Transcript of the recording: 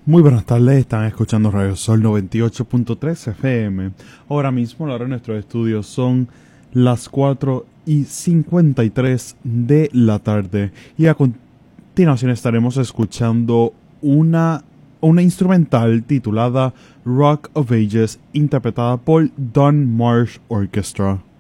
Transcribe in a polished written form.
Muy buenas tardes, están escuchando Radio Sol 98.3 FM. Ahora mismo la hora de nuestros estudios son las 4:53 de la tarde y a continuación estaremos escuchando una instrumental titulada Rock of Ages interpretada por Don Marsh Orchestra.